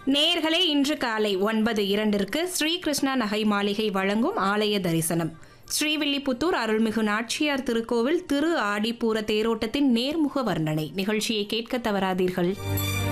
நேயர்களே, இன்று காலை 9:02 ஸ்ரீ கிருஷ்ணா நகை மாளிகை வழங்கும் ஆலய தரிசனம். ஸ்ரீவில்லிபுத்தூர் அருள்மிகு நாச்சியார் திருக்கோவில் திரு ஆடிப்பூர தேரோட்டத்தின் நேர்முக வர்ணனை நிகழ்ச்சியை கேட்க தவறாதீர்கள்.